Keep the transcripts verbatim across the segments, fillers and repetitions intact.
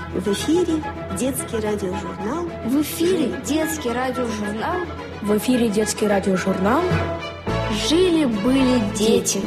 В эфире детский радиожурнал. В эфире детский радиожурнал. В эфире детский радиожурнал. Жили-были дети.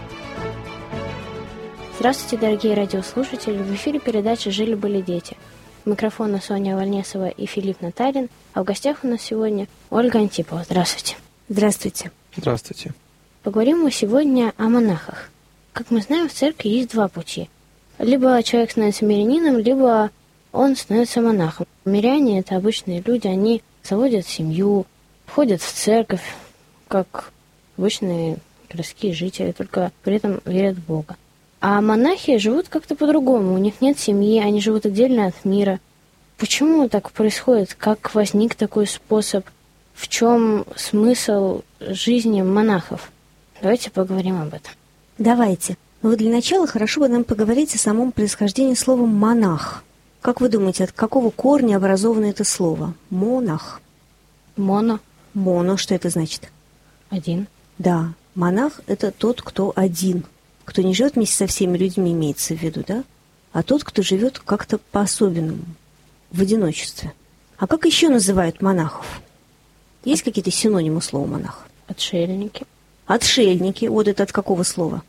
Здравствуйте, дорогие радиослушатели! В эфире передача «Жили-были дети». У микрофона Соня Вальнесова и Филипп Натарин, а в гостях у нас сегодня Ольга Антипова. Здравствуйте. Здравствуйте. Здравствуйте. Поговорим мы сегодня о монахах. Как мы знаем, в церкви есть два пути. Либо человек становится мирянином, либо он становится монахом. Миряне – это обычные люди, они заводят семью, ходят в церковь, как обычные городские жители, только при этом верят в Бога. А монахи живут как-то по-другому, у них нет семьи, они живут отдельно от мира. Почему так происходит? Как возник такой способ? В чем смысл жизни монахов? Давайте поговорим об этом. Давайте. Но вот для начала хорошо бы нам поговорить о самом происхождении слова «монах». Как вы думаете, от какого корня образовано это слово? Монах. Моно. Моно, что это значит? Один. Да, монах – это тот, кто один. Кто не живет вместе со всеми людьми, имеется в виду, да? А тот, кто живет как-то по-особенному, в одиночестве. А как еще называют монахов? Есть какие-то синонимы слова «монах»? Отшельники. Отшельники. Вот это от какого слова?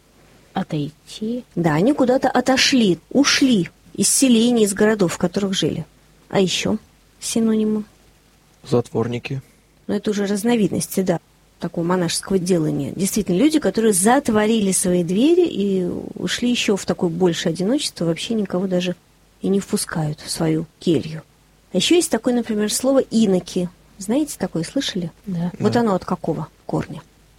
Отойти. Да, они куда-то отошли, ушли из селений, из городов, в которых жили. А еще синонимы? Затворники. Ну, это уже разновидности, да, такого монашеского делания. Действительно, люди, которые затворили свои двери и ушли еще в такое большее одиночество, вообще никого даже и не впускают в свою келью. А еще есть такое, например, слово «иноки». Знаете, такое слышали? Да. Вот Да. оно от какого корня?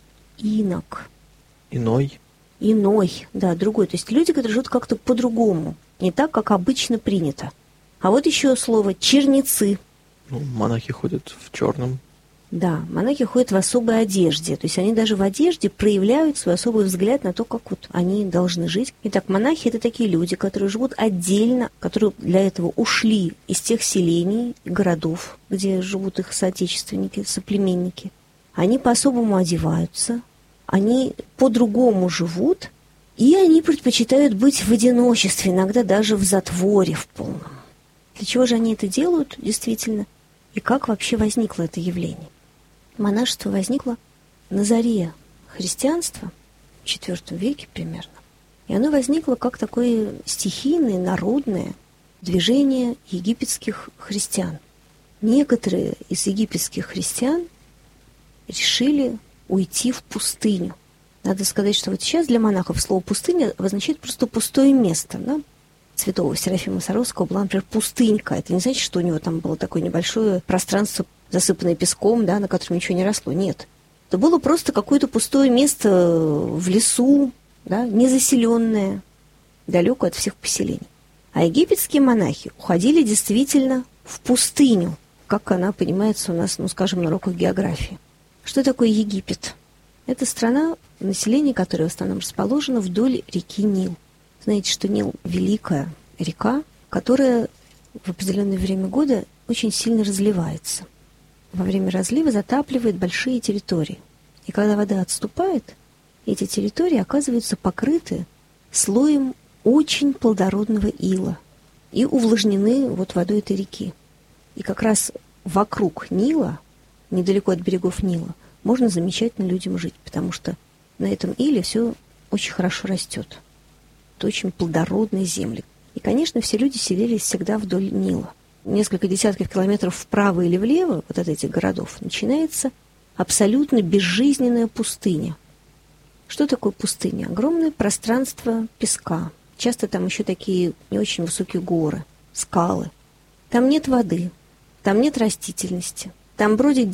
Инок. Иной. Иной, да, другой. То есть люди, которые живут как-то по-другому, не так, как обычно принято. А вот еще слово «черницы». Ну, монахи ходят в черном. Да, монахи ходят в особой одежде. То есть они даже в одежде проявляют свой особый взгляд на то, как вот они должны жить. Итак, монахи – это такие люди, которые живут отдельно, которые для этого ушли из тех селений, городов, где живут их соотечественники, соплеменники. Они по-особому одеваются, они по-другому живут, и они предпочитают быть в одиночестве, иногда даже в затворе в полном. Для чего же они это делают, действительно? И как вообще возникло это явление? Монашество возникло на заре христианства, в четвёртом веке примерно. И оно возникло как такое стихийное, народное движение египетских христиан. Некоторые из египетских христиан решили уйти в пустыню. Надо сказать, что вот сейчас для монахов слово «пустыня» означает просто пустое место. Да? Святого Серафима Саровского была, например, пустынька. Это не значит, что у него там было такое небольшое пространство, засыпанное песком, да, на котором ничего не росло. Нет. Это было просто какое-то пустое место в лесу, да, незаселенное, далеко от всех поселений. А египетские монахи уходили действительно в пустыню, как она понимается у нас, ну, скажем, на уроках географии. Что такое Египет? Это страна, население которой в основном расположено вдоль реки Нил. Знаете, что Нил – великая река, которая в определенное время года очень сильно разливается. Во время разлива затапливает большие территории. И когда вода отступает, эти территории оказываются покрыты слоем очень плодородного ила и увлажнены вот водой этой реки. И как раз вокруг Нила, недалеко от берегов Нила, можно замечательно людям жить, потому что на этом иле все очень хорошо растет. Это очень плодородные земли. И, конечно, все люди селились всегда вдоль Нила. Несколько десятков километров вправо или влево вот от этих городов начинается абсолютно безжизненная пустыня. Что такое пустыня? Огромное пространство песка. Часто там еще такие не очень высокие горы, скалы. Там нет воды, там нет растительности. Там бродят